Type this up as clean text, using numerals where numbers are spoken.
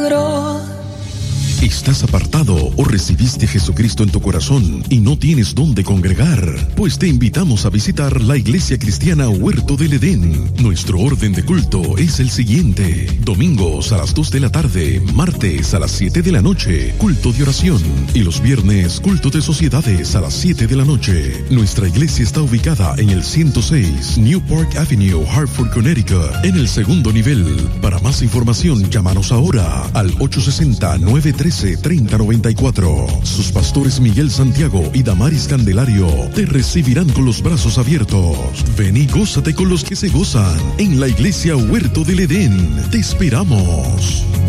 ¿Estás apartado o recibiste a Jesucristo en tu corazón y no tienes dónde congregar? Pues te invitamos a visitar la Iglesia Cristiana Huerto del Edén. Nuestro orden de culto es el siguiente: domingos a las 2 de la tarde, martes a las 7 de la noche, culto de oración, y los viernes, culto de sociedades a las 7 de la noche. Nuestra iglesia está ubicada en el 106 New Park Avenue, Hartford, Connecticut, en el segundo nivel. Para más información, llámanos ahora al 860-913-3094. Sus pastores Miguel Santiago y Damaris Candelario te recibirán con los brazos abiertos. Ven y gózate con los que se gozan en la Iglesia Huerto del Edén. Te esperamos.